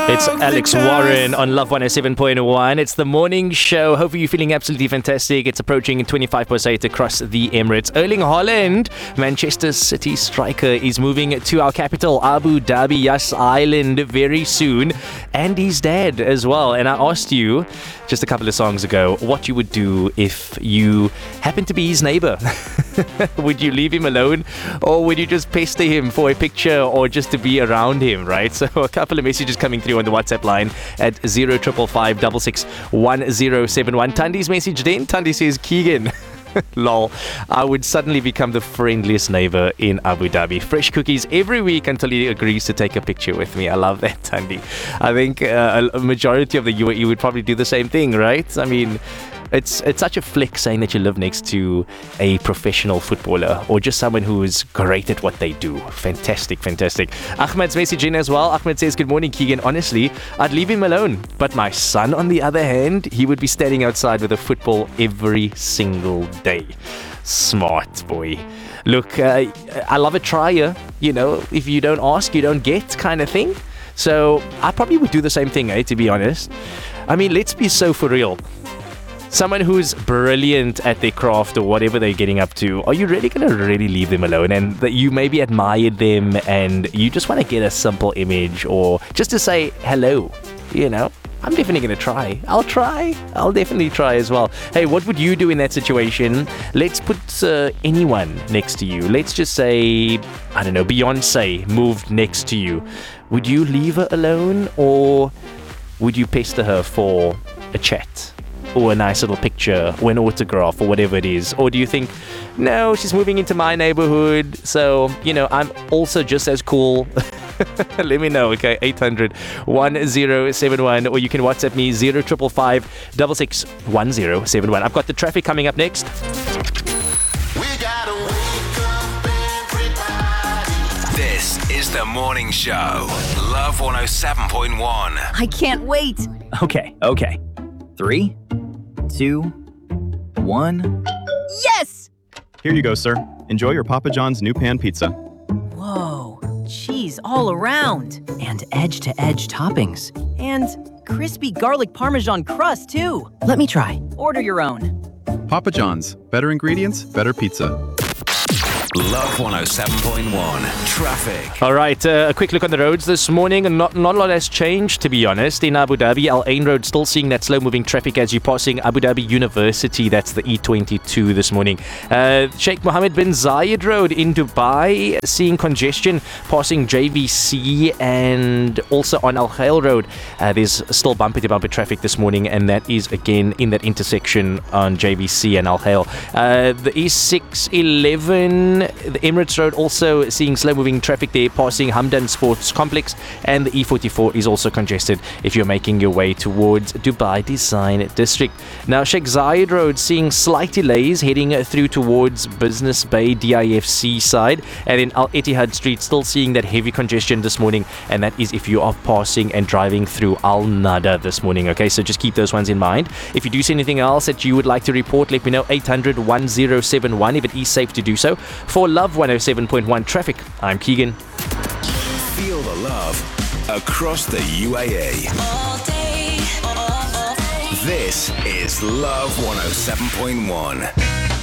It's Alex Warren on Love 107.1. It's the morning show. Hopefully you're feeling absolutely fantastic. It's approaching 25% across the Emirates. Erling Haaland, Manchester City striker, is moving to our capital, Abu Dhabi, Yas Island, very soon. And his dad as well. And I asked you just a couple of songs ago what you would do if you happen to be his neighbor. Would you leave him alone, or would you just pester him for a picture or just to be around him, right? So a couple of messages coming through on the WhatsApp line at 0555 661071. Tandi's message then. Tandi says, Keegan, lol, I would suddenly become the friendliest neighbor in Abu Dhabi. Fresh cookies every week until he agrees to take a picture with me. I love that, Tandi. I think a majority of the UAE would probably do the same thing, right? I mean, it's such a flex saying that you live next to a professional footballer or just someone who is great at what they do. Fantastic. Ahmed's message in as well. Ahmed says, good morning, Keegan. Honestly, I'd leave him alone. But my son, on the other hand, he would be standing outside with a football every single day. Smart boy. Look, I love a trier. You know, if you don't ask, you don't get kind of thing. So I probably would do the same thing, to be honest. I mean, let's be so for real. Someone who's brilliant at their craft or whatever they're getting up to, are you really going to really leave them alone? And that you maybe admired them and you just want to get a simple image or just to say hello, you know? I'm definitely going to try. I'll definitely try as well. Hey, what would you do in that situation? Let's put anyone next to you. Let's just say, I don't know, Beyonce moved next to you. Would you leave her alone or would you pester her for a chat? Or a nice little picture, or an autograph, or whatever it is? Or do you think, no, she's moving into my neighborhood, so, you know, I'm also just as cool. Let me know, okay? 800-1071, or you can WhatsApp me 0555 661071. I've got the traffic coming up next. This is the morning show. Love 107.1. I can't wait. Okay. 3, 2, 1. Yes! Here you go, sir. Enjoy your Papa John's new pan pizza. Whoa, cheese all around. And edge-to-edge toppings. And crispy garlic parmesan crust, too. Let me try. Order your own. Papa John's. Better ingredients, better pizza. Love 107.1 traffic. All right, a quick look on the roads this morning. Not a lot has changed, to be honest. In Abu Dhabi, Al Ain Road still seeing that slow-moving traffic as you're passing Abu Dhabi University. That's the E22 this morning. Sheikh Mohammed bin Zayed Road in Dubai seeing congestion passing JVC, and also on Al Khail Road there's still bumper-to-bumper traffic this morning, and that is again in that intersection on JVC and Al Khail. The E611, the Emirates Road, also seeing slow-moving traffic there passing Hamdan Sports Complex, and the E44 is also congested if you're making your way towards Dubai Design District. Now, Sheikh Zayed Road seeing slight delays heading through towards Business Bay DIFC side, and then Al Ittihad Street still seeing that heavy congestion this morning, and that is if you are passing and driving through Al Nada this morning. Okay, so just keep those ones in mind. If you do see anything else that you would like to report, let me know. 800-1071 if it is safe to do so. For Love 107.1 traffic, I'm Keegan. Feel the love across the UAE. All day, all day. This is Love 107.1.